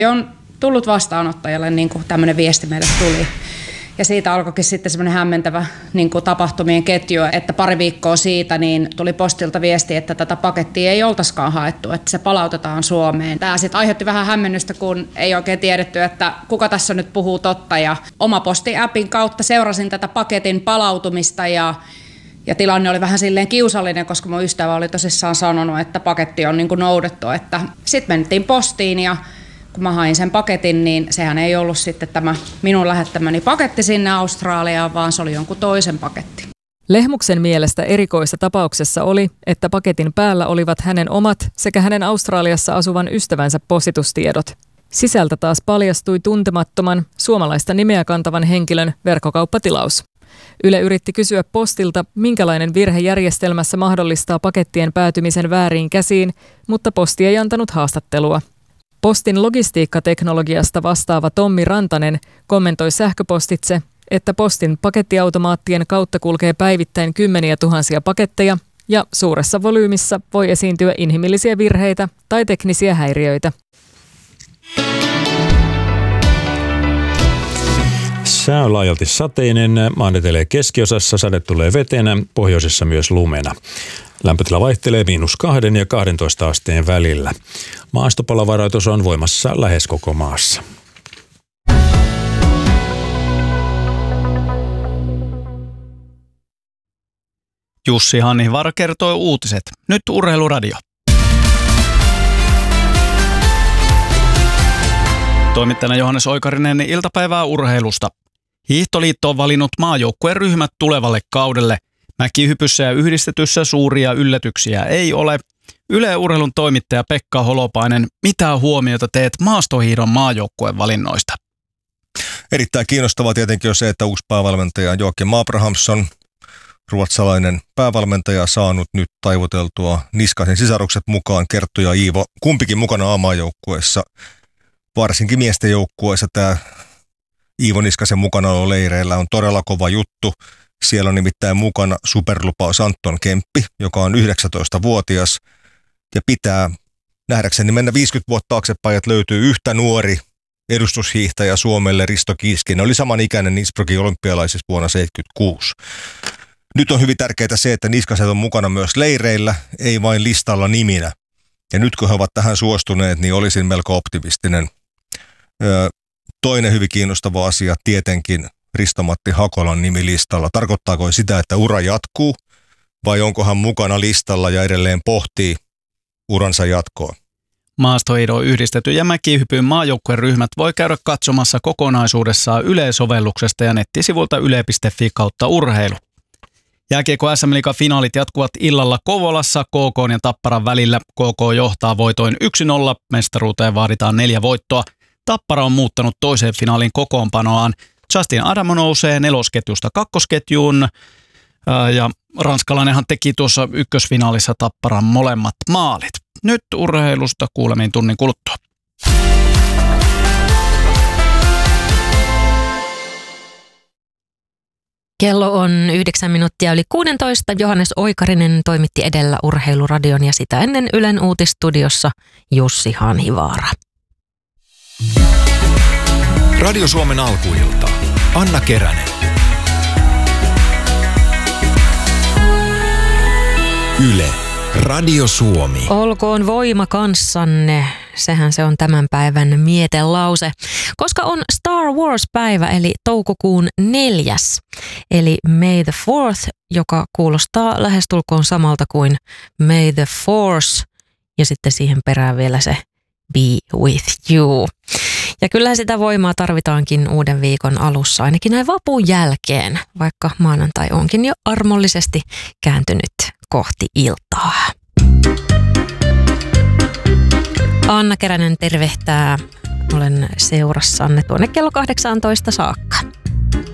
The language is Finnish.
On tullut vastaanottajalle, niin kuin tämmöinen viesti meille tuli. Ja siitä alkoikin sitten semmoinen hämmentävä niin kuin tapahtumien ketju, että pari viikkoa siitä niin tuli postilta viesti, että tätä pakettia ei oltaisikaan haettu, että se palautetaan Suomeen. Tämä sitten aiheutti vähän hämmennystä, kun ei oikein tiedetty, että kuka tässä nyt puhuu totta. Ja oma posti-appin kautta seurasin tätä paketin palautumista ja tilanne oli vähän silleen kiusallinen, koska mun ystävä oli tosissaan sanonut, että paketti on niin kuin noudettu. Sitten mentiin postiin ja kun mä hain sen paketin, niin sehän ei ollut sitten tämä minun lähettämäni paketti sinne Australiaan, vaan se oli jonkun toisen paketti. Lehmuksen mielestä erikoista tapauksessa oli, että paketin päällä olivat hänen omat sekä hänen Australiassa asuvan ystävänsä postitustiedot. Sisältä taas paljastui tuntemattoman, suomalaista nimeä kantavan henkilön verkkokauppatilaus. Yle yritti kysyä postilta, minkälainen virhe järjestelmässä mahdollistaa pakettien päätymisen vääriin käsiin, mutta posti ei antanut haastattelua. Postin logistiikkateknologiasta vastaava Tommi Rantanen kommentoi sähköpostitse, että postin pakettiautomaattien kautta kulkee päivittäin kymmeniä tuhansia paketteja ja suuressa volyymissa voi esiintyä inhimillisiä virheitä tai teknisiä häiriöitä. Sää on laajalti sateinen, maan etelee keskiosassa, sade tulee vetenä, pohjoisessa myös lumena. Lämpötila vaihtelee -2 ja 12 asteen välillä. Maastopalovarajoitus on voimassa lähes koko maassa. Jussi Hanhivaara kertoi uutiset. Nyt Urheiluradio. Toimittajana Johannes Oikarinen, iltapäivää urheilusta. Hiihtoliitto on valinnut maajoukkueen ryhmät tulevalle kaudelle. Mäkihypyssä ja yhdistetyssä suuria yllätyksiä ei ole. Yle Urheilun toimittaja Pekka Holopainen, mitä huomiota teet maastohiihdon maajoukkueen valinnoista? Erittäin kiinnostavaa tietenkin on se, että uusi päävalmentaja Joakim Abrahamsson, ruotsalainen päävalmentaja, saanut nyt taivuteltua Niskasen sisarukset mukaan, Kerttu ja Iivo, kumpikin mukana A-maajoukkueessa. Varsinkin miesten joukkueessa tämä Iivo Niskasen mukana leireillä on todella kova juttu. Siellä on nimittäin mukana superlupaus Anton Kemppi, joka on 19-vuotias ja pitää nähdäkseni mennä 50 vuotta taaksepäin, että löytyy yhtä nuori edustushiihtäjä Suomelle, Risto Kiiskinen. Oli samanikäinen Innsbruckin olympialaisissa vuonna 1976. Nyt on hyvin tärkeää se, että Niskaset on mukana myös leireillä, ei vain listalla niminä. Ja nyt kun he ovat tähän suostuneet, niin olisin melko optimistinen. Toinen hyvin kiinnostava asia tietenkin Risto-Matti Hakolan nimilistalla. Tarkoittaako sitä, että ura jatkuu vai onko hän mukana listalla ja edelleen pohtii uransa jatkoa? Maastohiidon yhdistetty ja mäkihypyn maajoukkueen ryhmät voi käydä katsomassa kokonaisuudessaan Yle-sovelluksesta ja nettisivulta yle.fi/urheilu. Jääkiekko SM-liigan finaalit jatkuvat illalla Kouvolassa KK ja Tapparan välillä. KK johtaa voitoin 1-0, mestaruuteen vaaditaan 4 voittoa. Tappara on muuttanut toiseen finaalin kokoonpanoaan. Justin Adamo nousee nelosketjusta kakkosketjuun ja ranskalainenhan teki tuossa ykkösfinaalissa Tapparan molemmat maalit. Nyt urheilusta kuulemiin tunnin kuluttua. Kello on 9 minuuttia yli 16. Johannes Oikarinen toimitti edellä Urheiluradion ja sitä ennen Ylen uutistudiossa Jussi Hanhivaara. Radio Suomen alkuilta. Anna Keränen. Yle. Radio Suomi. Olkoon voima kanssanne. Sehän se on tämän päivän mietelause. Koska on Star Wars-päivä eli toukokuun 4. Eli May the 4th, joka kuulostaa lähestulkoon samalta kuin May the Force. Ja sitten siihen perään vielä se Be with you. Ja kyllähän sitä voimaa tarvitaankin uuden viikon alussa, ainakin näin vapun jälkeen, vaikka maanantai onkin jo armollisesti kääntynyt kohti iltaa. Anna Keränen tervehtää. Olen seurassanne tuonne kello 18 saakka.